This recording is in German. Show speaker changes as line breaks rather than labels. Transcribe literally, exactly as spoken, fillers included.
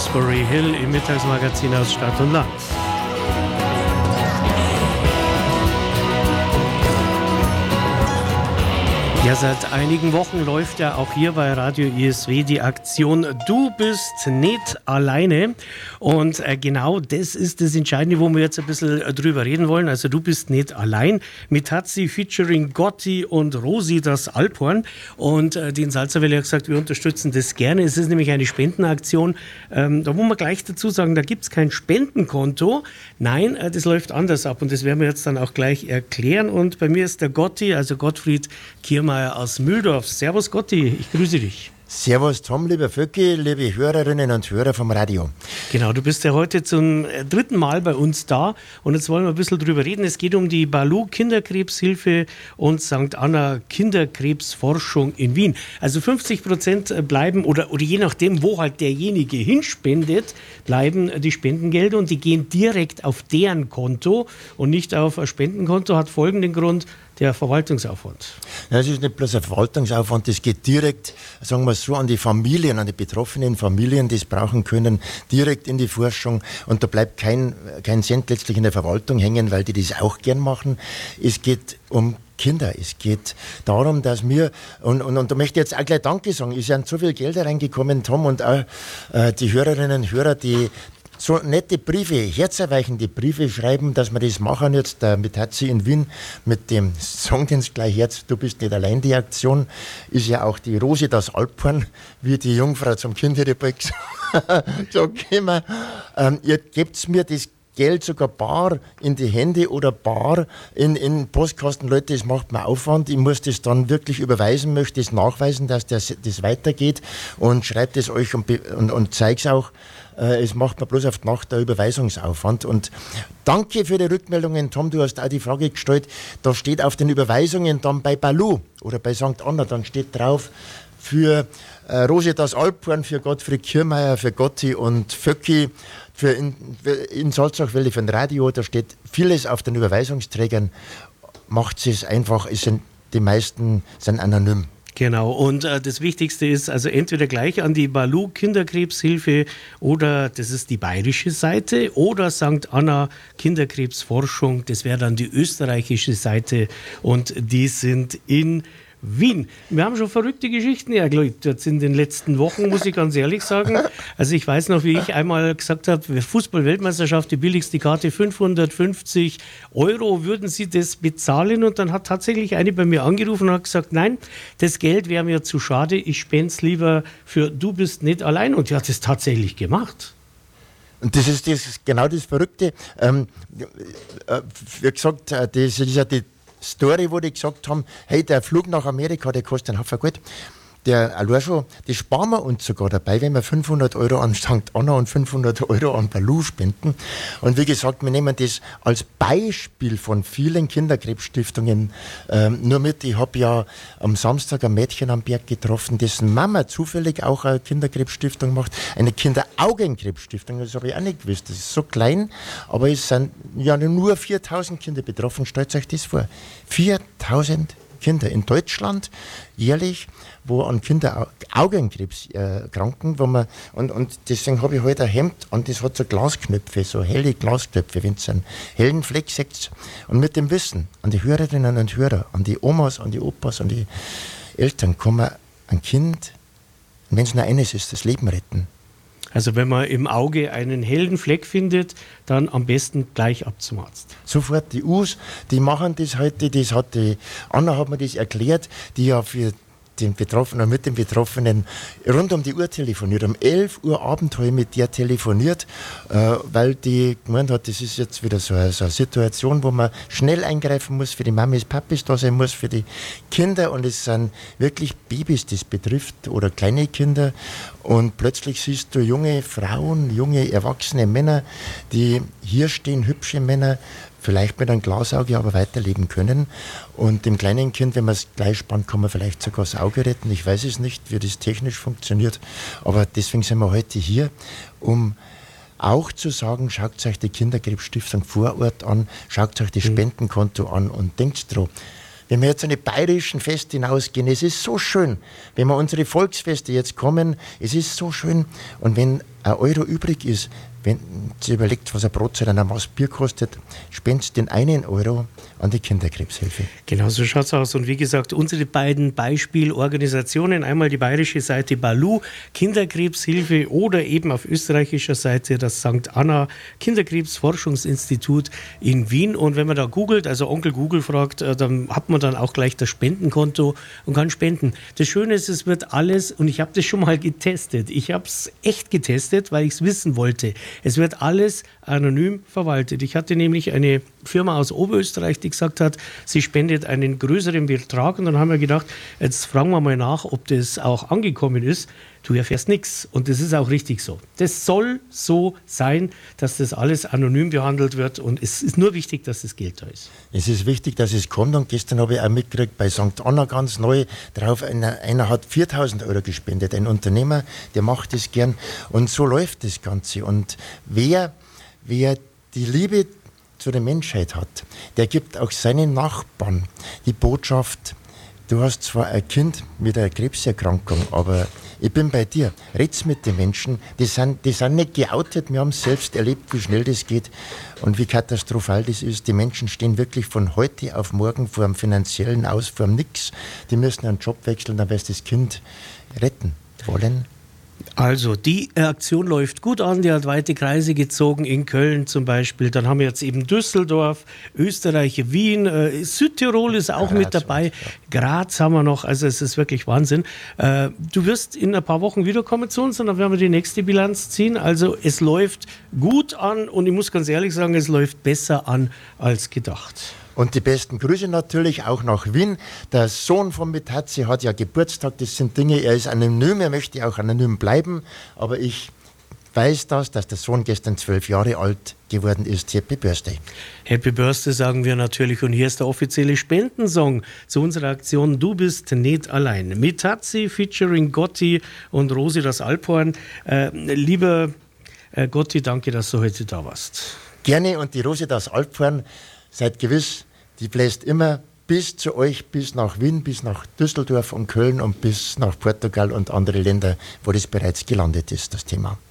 Roxbury Hill im Mittagsmagazin aus Stadt und Land. Ja, seit einigen Wochen läuft ja auch hier bei Radio I S W die Aktion Du bist nicht alleine. Und äh, genau das ist das Entscheidende, wo wir jetzt ein bisschen drüber reden wollen. Also du bist nicht allein mit Hatzi featuring Gotti und Rosi das Alphorn. Und äh, die in Salzerwelle hat gesagt, wir unterstützen das gerne. Es ist nämlich eine Spendenaktion. Ähm, da muss man gleich dazu sagen, da gibt es kein Spendenkonto. Nein, äh, das läuft anders ab und das werden wir jetzt dann auch gleich erklären. Und bei mir ist der Gotti, also Gottfried Kiermeier aus Mühldorf. Servus Gotti, ich grüße dich.
Servus Tom, lieber Vöcki, liebe Hörerinnen und Hörer vom Radio.
Genau, du bist ja heute zum dritten Mal bei uns da und jetzt wollen wir ein bisschen drüber reden. Es geht um die Balou Kinderkrebshilfe und Sankt Anna Kinderkrebsforschung in Wien. Also fünfzig Prozent bleiben oder, oder je nachdem, wo halt derjenige hinspendet, bleiben die Spendengelder und die gehen direkt auf deren Konto und nicht auf ein Spendenkonto. Hat folgenden Grund: der Verwaltungsaufwand.
Ja, es ist nicht bloß ein Verwaltungsaufwand, das geht direkt, sagen wir so, an die Familien, an die betroffenen Familien, die es brauchen können, direkt in die Forschung und da bleibt kein, kein Cent letztlich in der Verwaltung hängen, weil die das auch gern machen. Es geht um Kinder. Es geht darum, dass wir, und, und, und da möchte ich jetzt auch gleich Danke sagen, es sind so viel Gelder reingekommen, Tom, und auch äh, die Hörerinnen und Hörer, die so nette Briefe, herzerweichende Briefe schreiben, dass wir das machen jetzt äh, mit Hatzi in Wien, mit dem Song, den es gleich Herz, du bist nicht allein, die Aktion, ist ja auch die Rosi das Alphorn, wie die Jungfrau zum Kind, hätte ich bald gesagt, ähm, ihr gebt mir das Geld sogar bar in die Hände oder bar in, in Postkasten. Leute, das macht mir Aufwand. Ich muss das dann wirklich überweisen, möchte es nachweisen, dass das, das weitergeht und schreibt es euch und, und, und zeige es auch. Äh, es macht mir bloß auf die Nacht der Überweisungsaufwand. Und danke für die Rückmeldungen, Tom. Du hast auch die Frage gestellt. Da steht auf den Überweisungen dann bei Balou oder bei Sankt Anna, dann steht drauf für äh, Rosi das Alphorn, für Gottfried Kiermeier, für Gotti und Vöcki, für in, in Salzachwelle für ein Radio, da steht vieles auf den Überweisungsträgern. Macht es einfach, es sind, die meisten sind anonym.
Genau, und äh, das Wichtigste ist also entweder gleich an die Balou Kinderkrebshilfe oder das ist die bayerische Seite oder Sankt Anna Kinderkrebsforschung, das wäre dann die österreichische Seite und die sind in Wien. Wir haben schon verrückte Geschichten erlebt jetzt in den letzten Wochen, muss ich ganz ehrlich sagen. Also ich weiß noch, wie ich einmal gesagt habe, Fußball-Weltmeisterschaft, die billigste Karte fünfhundertfünfzig Euro, würden Sie das bezahlen? Und dann hat tatsächlich eine bei mir angerufen und hat gesagt, nein, das Geld wäre mir zu schade, ich spende es lieber für Du bist nicht allein. Und die hat es tatsächlich gemacht.
Und das ist, das ist genau das Verrückte. Ähm, äh, wie gesagt, das ist ja die Story, wo die gesagt haben, hey, der Flug nach Amerika, der kostet einen Haufen Geld. Der, allein schon, das sparen wir uns sogar dabei, wenn wir fünfhundert Euro an Sankt Anna und fünfhundert Euro an Balou spenden. Und wie gesagt, wir nehmen das als Beispiel von vielen Kinderkrebsstiftungen ähm, nur mit. Ich habe ja am Samstag ein Mädchen am Berg getroffen, dessen Mama zufällig auch eine Kinderkrebsstiftung macht. Eine Kinderaugenkrebsstiftung, das habe ich auch nicht gewusst. Das ist so klein, aber es sind ja nur viertausend Kinder betroffen. Stellt euch das vor. viertausend Kinder in Deutschland jährlich, wo an Kinderaugenkrebs äh, kranken, wo man, und, und deswegen habe ich heute ein Hemd und das hat so Glasknöpfe, so helle Glasknöpfe, wenn es einen hellen Fleck seht. Und mit dem Wissen an die Hörerinnen und Hörer, an die Omas, an die Opas, an die Eltern, kann man ein Kind, wenn es nur eines ist, das Leben retten.
Also wenn man im Auge einen hellen Fleck findet, dann am besten gleich ab zum Arzt.
Sofort, die U's, die machen das heute, das hat die Anna hat mir das erklärt, die ja für den Betroffenen, mit den Betroffenen rund um die Uhr telefoniert. Um elf Uhr Abend habe ich mit der telefoniert, äh, weil die gemeint hat, das ist jetzt wieder so eine, so eine Situation, wo man schnell eingreifen muss, für die Mamis, Papis da sein muss, für die Kinder, und es sind wirklich Babys, das betrifft, oder kleine Kinder, und plötzlich siehst du junge Frauen, junge erwachsene Männer, die hier stehen, hübsche Männer, vielleicht mit einem Glasauge aber weiterleben können. Und dem kleinen Kind, wenn man es gleich spannt, kann man vielleicht sogar das Auge retten. Ich weiß es nicht, wie das technisch funktioniert. Aber deswegen sind wir heute hier, um auch zu sagen, schaut euch die Kinderkrebsstiftung vor Ort an, schaut euch das Spendenkonto an und denkt dran. Wenn wir jetzt an die bayerischen Feste hinausgehen, es ist so schön, wenn wir unsere Volksfeste jetzt kommen, es ist so schön. Und wenn ein Euro übrig ist, wenn sie überlegt, was ein Brotzeit an einem Maß Bier kostet, spendest den einen Euro an die Kinderkrebshilfe.
Genau so schaut es aus. Und wie gesagt, unsere beiden Beispielorganisationen, einmal die bayerische Seite Balu, Kinderkrebshilfe, oder eben auf österreichischer Seite das Sankt Anna Kinderkrebsforschungsinstitut in Wien. Und wenn man da googelt, also Onkel Google fragt, dann hat man dann auch gleich das Spendenkonto und kann spenden. Das Schöne ist, es wird alles, und ich habe das schon mal getestet, ich habe es echt getestet, weil ich es wissen wollte. Es wird alles anonym verwaltet. Ich hatte nämlich eine Firma aus Oberösterreich, die gesagt hat, sie spendet einen größeren Betrag. Und dann haben wir gedacht, jetzt fragen wir mal nach, ob das auch angekommen ist. Du erfährst nichts. Und das ist auch richtig so. Das soll so sein, dass das alles anonym behandelt wird. Und es ist nur wichtig, dass das Geld da ist.
Es ist wichtig, dass es kommt. Und gestern habe ich auch mitgekriegt, bei Sankt Anna ganz neu drauf, einer, einer hat viertausend Euro gespendet. Ein Unternehmer, der macht das gern. Und so läuft das Ganze. Und wer, wer die Liebe zu der Menschheit hat, der gibt auch seinen Nachbarn die Botschaft: Du hast zwar ein Kind mit einer Krebserkrankung, aber ich bin bei dir. Red's mit den Menschen. Die sind, die sind nicht geoutet. Wir haben es selbst erlebt, wie schnell das geht und wie katastrophal das ist. Die Menschen stehen wirklich von heute auf morgen vor einem finanziellen Aus, vor einem Nix. Die müssen einen Job wechseln, dann weil sie das Kind retten wollen.
Also, die Aktion läuft gut an, die hat weite Kreise gezogen, in Köln zum Beispiel. Dann haben wir jetzt eben Düsseldorf, Österreich, Wien, äh, Südtirol ist auch Graz mit dabei, Graz haben wir noch, also es ist wirklich Wahnsinn. Äh, du wirst in ein paar Wochen wiederkommen zu uns und dann werden wir die nächste Bilanz ziehen. Also es läuft gut an und ich muss ganz ehrlich sagen, es läuft besser an als gedacht.
Und die besten Grüße natürlich auch nach Wien. Der Sohn von Metazi hat ja Geburtstag. Das sind Dinge, er ist anonym, er möchte auch anonym bleiben. Aber ich weiß das, dass der Sohn gestern zwölf Jahre alt geworden ist. Happy Birthday.
Happy Birthday sagen wir natürlich. Und hier ist der offizielle Spendensong zu unserer Aktion Du bist nicht allein. Metazi featuring Gotti und Rosi das Alphorn. Äh, lieber äh, Gotti, danke, dass du heute da warst.
Gerne, und die Rosi das Alphorn, seid gewiss, die bläst immer bis zu euch, bis nach Wien, bis nach Düsseldorf und Köln und bis nach Portugal und andere Länder, wo das bereits gelandet ist, das Thema.